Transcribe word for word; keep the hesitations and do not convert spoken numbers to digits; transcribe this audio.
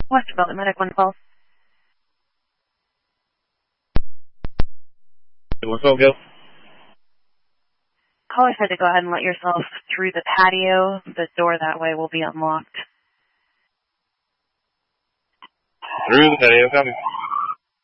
West Development Medic one twelve. one twelve, go. Caller said to go ahead and let yourself through the patio. The door that way will be unlocked. Through the patio, copy.